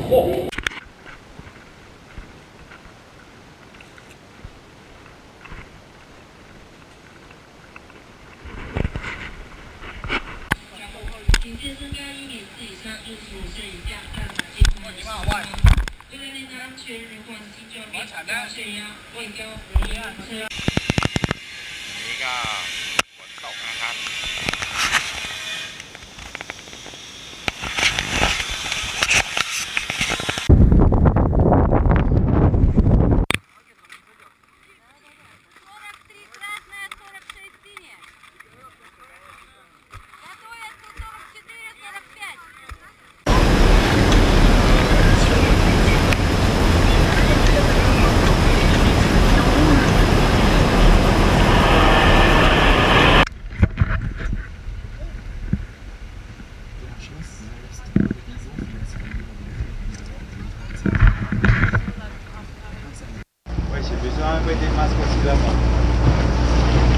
请健身该1年以上65岁以下，按法健康的习惯。为了内脏安全，如果心脏病、高血压、胃高、容易晕车。 นี่ก็ฝนตกนะครับ Ouais, j'ai besoin des masques aussi là-bas.